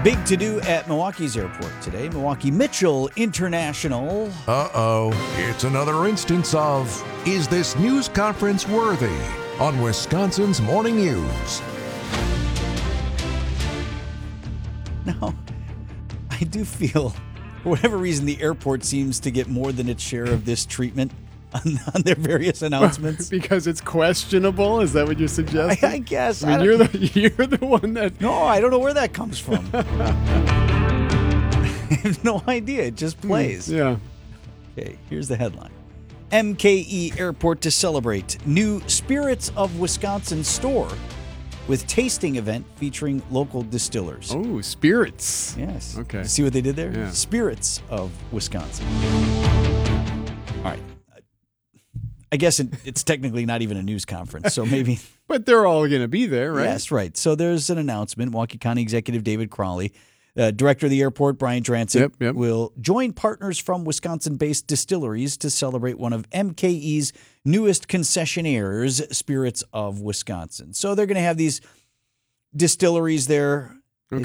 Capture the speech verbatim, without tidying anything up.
Big to-do at Milwaukee's airport today. Milwaukee Mitchell International. Uh-oh. It's another instance of, is this news conference worthy? On Wisconsin's Morning News. Now, I do feel, for whatever reason, the airport seems to get more than its share of this treatment on, on their various announcements. Because it's questionable? Is that what you're suggesting? I, I guess. I mean, I you're the you're the one that. No, I don't know where that comes from. I have no idea. It just plays. Yeah. Okay, here's the headline. M K E Airport to celebrate new Spirits of Wisconsin store with tasting event featuring local distillers. Oh, spirits. Yes. Okay. See what they did there? Yeah. Spirits of Wisconsin. All right. I guess it, it's technically not even a news conference, so maybe. But they're all going to be there, right? Yes, right. So there's an announcement. Milwaukee County Executive David Crawley, uh, Director of the airport Brian Drancik, Yep, yep. will join partners from Wisconsin-based distilleries to celebrate one of M K E's newest concessionaires, Spirits of Wisconsin. So they're going to have these distilleries there